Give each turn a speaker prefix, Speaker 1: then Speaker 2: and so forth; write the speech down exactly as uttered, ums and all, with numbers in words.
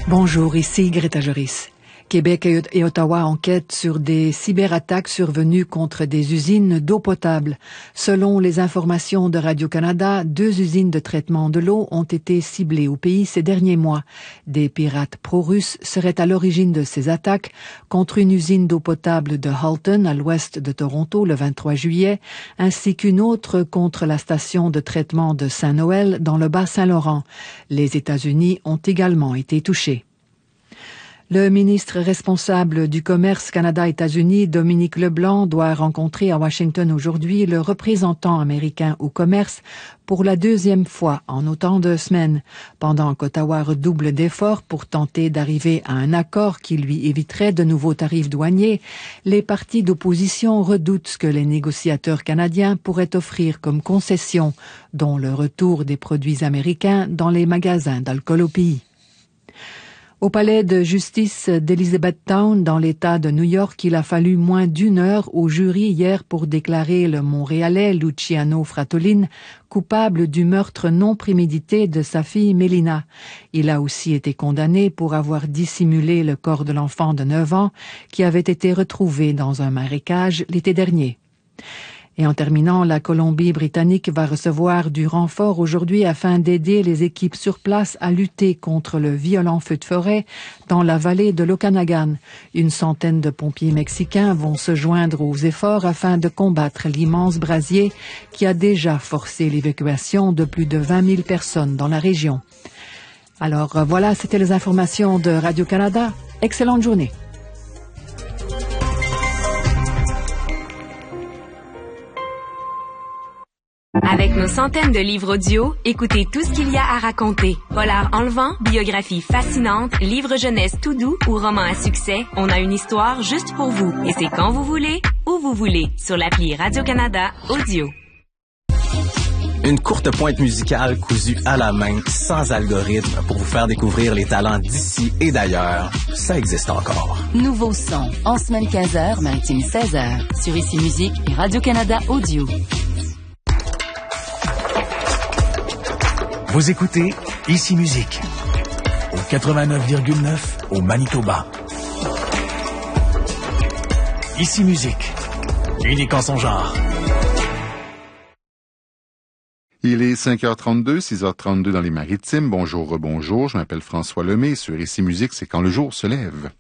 Speaker 1: Bonjour, ici Greta Joris. Québec et Ottawa enquêtent sur des cyberattaques survenues contre des usines d'eau potable. Selon les informations de Radio-Canada, deux usines de traitement de l'eau ont été ciblées au pays ces derniers mois. Des pirates pro-russes seraient à l'origine de ces attaques contre une usine d'eau potable de Halton, à l'ouest de Toronto, le vingt-trois juillet, ainsi qu'une autre contre la station de traitement de Saint-Noël dans le Bas-Saint-Laurent. Les États-Unis ont également été touchés. Le ministre responsable du commerce Canada-États-Unis, Dominique Leblanc, doit rencontrer à Washington aujourd'hui le représentant américain au commerce pour la deuxième fois en autant de semaines, pendant qu'Ottawa redouble d'efforts pour tenter d'arriver à un accord qui lui éviterait de nouveaux tarifs douaniers. Les partis d'opposition redoutent ce que les négociateurs canadiens pourraient offrir comme concession, dont le retour des produits américains dans les magasins d'alcool au pays. Au palais de justice d'Elizabethtown, dans l'État de New York, il a fallu moins d'une heure au jury hier pour déclarer le Montréalais Luciano Fratolin coupable du meurtre non prémédité de sa fille Mélina. Il a aussi été condamné pour avoir dissimulé le corps de l'enfant de neuf ans qui avait été retrouvé dans un marécage l'été dernier. Et en terminant, la Colombie-Britannique va recevoir du renfort aujourd'hui afin d'aider les équipes sur place à lutter contre le violent feu de forêt dans la vallée de l'Okanagan. Une centaine de pompiers mexicains vont se joindre aux efforts afin de combattre l'immense brasier qui a déjà forcé l'évacuation de plus de vingt mille personnes dans la région. Alors voilà, c'était les informations de Radio-Canada. Excellente journée.
Speaker 2: Avec nos centaines de livres audio, écoutez tout ce qu'il y a à raconter. Polar enlevant, biographie fascinante, livre jeunesse tout doux ou roman à succès, on a une histoire juste pour vous. Et c'est quand vous voulez, où vous voulez, sur l'appli Radio-Canada Audio.
Speaker 3: Une courte pointe musicale cousue à la main, sans algorithme, pour vous faire découvrir les talents d'ici et d'ailleurs. Ça existe encore.
Speaker 4: Nouveau son, en semaine quinze heures, maintine seize heures, sur Ici Musique et Radio-Canada Audio.
Speaker 5: Vous écoutez Ici Musique, au quatre-vingt-neuf virgule neuf au Manitoba. Ici Musique, unique en son genre.
Speaker 6: Il est cinq heures trente-deux, six heures trente-deux dans les Maritimes. Bonjour, rebonjour, je m'appelle François Lemay. Sur Ici Musique, c'est quand le jour se lève.